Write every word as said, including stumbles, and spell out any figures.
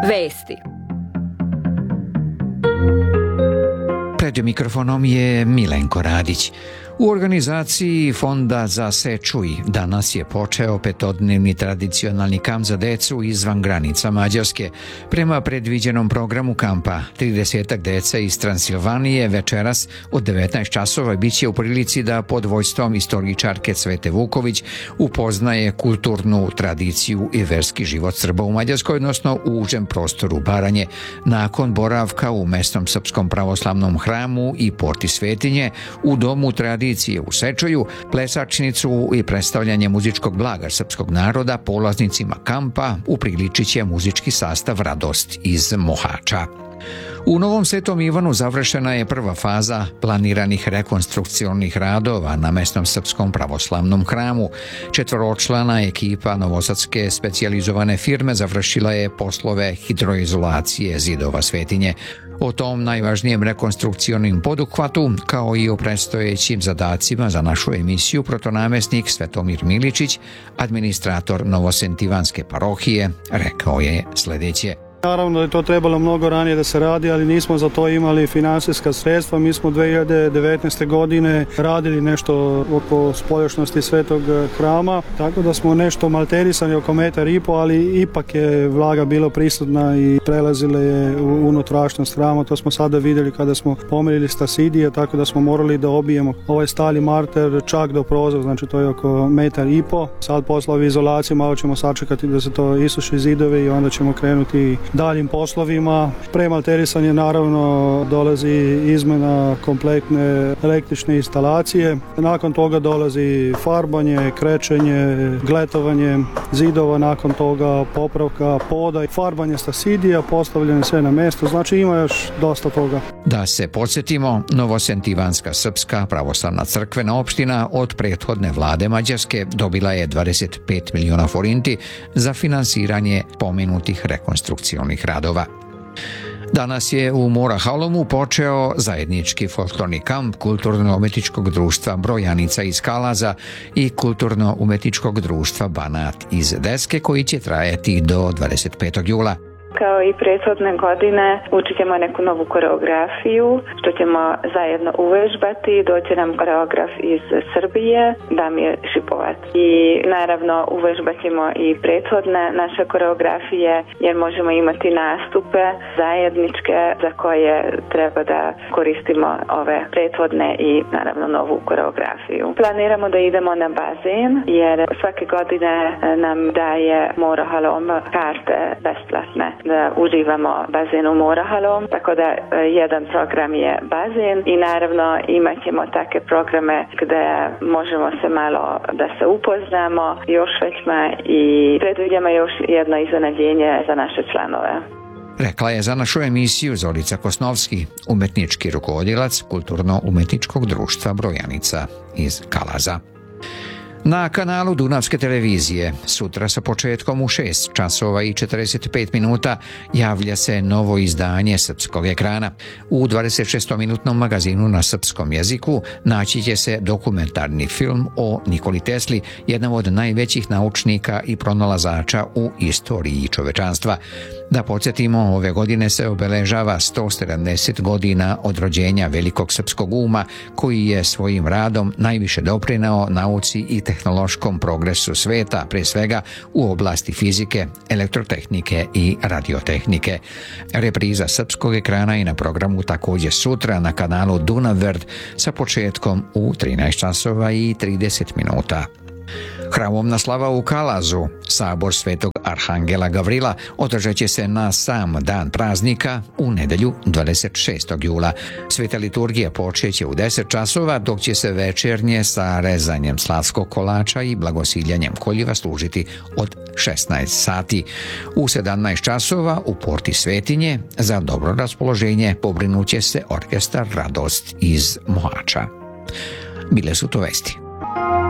Vesti. Pred mikrofonom je Milenko Radić. U organizaciji Fonda za Sečuj danas je počeo petodnevni tradicionalni kamp za decu izvan granica Mađarske. Prema predviđenom programu kampa, tridesetak dece iz Transilvanije večeras od devetnaest časova biće u prilici da pod vojstvom istoričarke Cvete Vuković upoznaje kulturnu tradiciju i verski život Srba u Mađarskoj, odnosno u užem prostoru Baranje. Nakon boravka u mesnom srpskom pravoslavnom hramu i porti Svetinje, u domu tradicije u Sečuju, plesačnicu i predstavljanje muzičkog blaga srpskog naroda polaznicima kampa upriličit će muzički sastav Radost iz Mohača. U Novom Svetom Ivanu završena je prva faza planiranih rekonstrukcionih radova na mesnom srpskom pravoslavnom hramu. Četvoročlana ekipa novosadske specijalizovane firme završila je poslove hidroizolacije zidova Svetinje. O tom najvažnijem rekonstrukcionim poduhvatu, kao i o predstojećim zadacima za našu emisiju, protonamestnik Svetomir Miličić, administrator Novosentivanske parohije, rekao je sljedeće. Naravno da je to trebalo mnogo ranije da se radi, ali nismo za to imali finansijska sredstva. Mi smo dve hiljade devetnaeste. godine radili nešto oko spoljašnosti Svetog hrama, tako da smo nešto malterisani oko metar i po, ali ipak je vlaga bila prisutna i prelazila je u unutrašnjost hrama. To smo sada vidjeli kada smo pomerili stasidije, tako da smo morali da obijemo ovaj stali marter čak do prozora, znači to je oko metar i po. Sad poslovi izolacije, malo ćemo sačekati da se to isuši zidove i onda ćemo krenuti daljim poslovima. Pre malterisanja naravno dolazi izmena kompletne električne instalacije. Nakon toga dolazi farbanje, krečenje, gletovanje zidova, nakon toga popravka poda, farbanje stasidija, postavljanje sve na mjesto. Znači ima još dosta toga. Da se podsjetimo, Novosentivanska srpska pravoslavna crkvena opština od prethodne vlade Mađarske dobila je dvadeset pet miliona forinti za finansiranje pomenutih rekonstrukcija radova. Danas je u Morahalomu počeo zajednički folklorni kamp Kulturno-umetničkog društva Brojanica iz Kalaza i Kulturno-umetničkog društva Banat iz Deske, koji će trajati do dvadeset petog jula. Kao i prethodne godine učit ćemo neku novu koreografiju, što ćemo zajedno uvežbati. Doće nam koreograf iz Srbije, Damir Šipovac. I naravno uvežbat ćemo i prethodne naše koreografije, jer možemo imati nastupe zajedničke za koje treba da koristimo ove prethodne i naravno novu koreografiju. Planiramo da idemo na bazen, jer svake godine nam daje Morahalom karte besplatne da uživamo bazen u Morahalom, tako da jedan program je bazen i naravno imat ćemo takve programe gdje možemo se malo da se upoznamo još većma i predvidimo još jedno iznenađenje za naše članove. Rekla je za našu emisiju Zorica Kosnovski, umetnički rukovodilac Kulturno-umetničkog društva Brojanica iz Kalaza. Na kanalu Dunavske televizije sutra sa početkom u šest časova i četrdeset pet minuta javlja se novo izdanje Srpskog ekrana. U dvadesetšestominutnom magazinu na srpskom jeziku naći će se dokumentarni film o Nikoli Tesli, jednom od najvećih naučnika i pronalazača u istoriji čovečanstva. Da podsjetimo, ove godine se obeležava sto sedamdeset godina od rođenja velikog srpskog uma, koji je svojim radom najviše doprineo nauci i tehnološkom progresu sveta, pre svega u oblasti fizike, elektrotehnike i radiotehnike. Repriza Srpskog ekrana i na programu također sutra na kanalu Dunavverd sa početkom u trinaest časova i trideset minuta. Hramovna slava u Kalazu, sabor Svetog Arhangela Gavrila, održat će se na sam dan praznika u nedelju dvadeset šestog jula. Sveta liturgija počeće u deset časova, dok će se večernje sa rezanjem slavskog kolača i blagosiljanjem koljiva služiti od šesnaest sati. U sedamnaest časova u porti Svetinje za dobro raspoloženje pobrinuće se orkestar Radost iz Mohača. Bile su to vesti.